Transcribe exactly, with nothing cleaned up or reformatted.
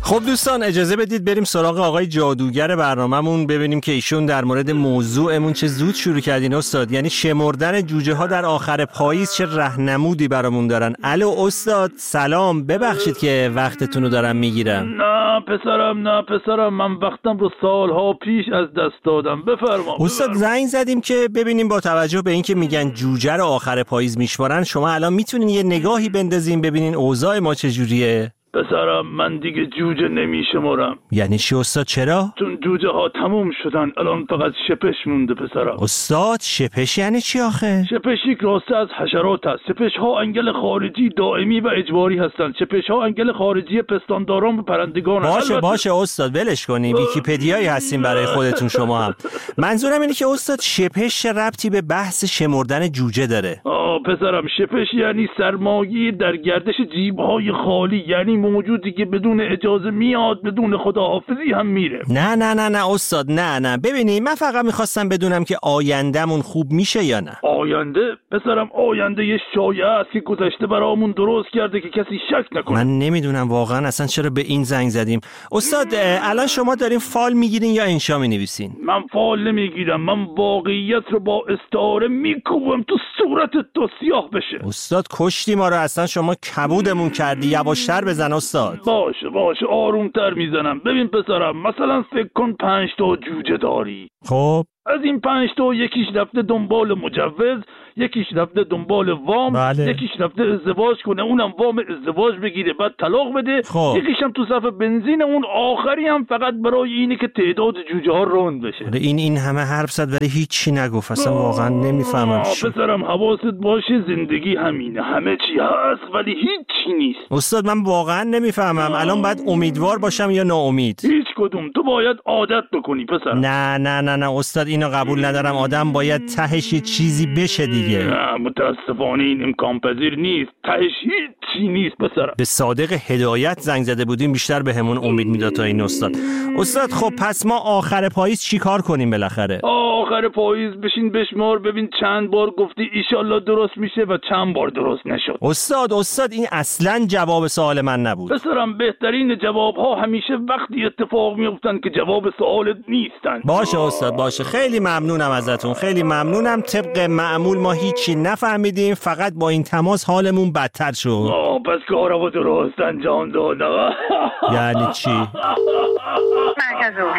خب دوستان اجازه بدید بریم سراغ آقای جادوگر برنامه‌مون، ببینیم که ایشون در مورد موضوعمون چه زود شروع کردین استاد. یعنی شمردن جوجه ها در آخر پاییز چه راهنمودی برامون دارن. الو استاد سلام، ببخشید که وقتتون رو دارم میگیرم. نه پسرم نه پسرم من وقتم رو سالها پیش از دست دادم. بفرما استاد. زنگ زدیم که ببینیم با توجه به اینکه میگن جوجه رو آخر پاییز میشمارن، شما الان میتونین یه نگاهی بندازین ببینین اوضاع ما چجوریه؟ پسرم من دیگه جوجه نمیشمارم. یعنی چی استاد؟ چرا؟ چون جوجه ها تموم شدن، الان فقط شپش مونده پسرم. استاد شپش یعنی چی آخه؟ شپش یک راسته از حشرات است. شپش ها انگل خارجی دائمی و اجباری هستند. شپش ها انگل خارجی پستانداران و پرندگان هستند. باشه البته... باشه استاد ولش کنیم، ویکی‌پدیایی هستیم برای خودتون شما هم. منظورم اینه که استاد شپش چه ربطی به بحث شمردن جوجه داره؟ آه پسرم شپش یعنی سرمایه در گردش جیب‌های خالی، یعنی موجودی که بدون اجازه میاد بدون خداحافظی هم میره. نه نه نه نه استاد نه نه ببینید من فقط میخواستم بدونم که آیندهمون خوب میشه یا نه. آینده پسرم آینده یه شایعه است که گذشته برامون درست کرده که کسی شک نکنه. من نمیدونم واقعا اصلا چرا به این زنگ زدیم. استاد الان شما دارین فال میگیرین یا انشا مینویسین؟ من فال نمیگیرم، من واقعیت رو با استعاره میکوبم تو صورتت تا سیاه بشه. استاد کشتی ما رو، اصلا شما کبودمون کردی. یواشتر بزن استاد. باشه باشه آرومتر میزنم. ببین پسرم مثلا فکر کن پنج تا جوجه داری. خب از این پنج تا یکیش رفته دنبال مجوز، یکیش رفته دنبال وام، بله. یکیش رفته ازدواج کنه اونم وام ازدواج بگیره بعد طلاق بده، خب. یکیش هم تو صف بنزین، اون آخری هم فقط برای اینه که تعداد جوجه ها روند بشه. این این همه حرف زد ولی هیچی نگفت. اصلا واقعا نمیفهمم چی. پسرم حواست باشه زندگی همینه، همه چی هست ولی هیچی نیست. استاد من واقعا نمیفهمم الان باید امیدوار باشم یا ناامید؟ هیچ کدوم، تو باید عادت بکنی پسرم. نه نه نه نه استاد اینو قبول ندارم. آدم باید تهش یه چیزی بشه دیگه. نه متاسفانه این امکان پذیر نیست. تهش هیچی نیست پسرم. به صادق هدایت زنگ زده بودیم بیشتر به همون امید میداد تا این استاد. استاد خب پس ما آخر پاییز چی کار کنیم بالاخره؟ آخر پاییز بشین بشمار ببین چند بار گفتی ایشالله درست میشه و چند بار درست نشد. استاد استاد این اصلا جواب سوال من نبود. پسرم بهترین جواب ها همیشه وقتی اتفاق میفتن که جواب سوالت نیستن. باشه استاد باشه، خیلی ممنونم ازتون، خیلی ممنونم. طبق معمول ما هیچی نفهمیدیم، فقط با این تماس حالمون بدتر شد. آه پس کارمو درست انجام دادم. یعنی چی؟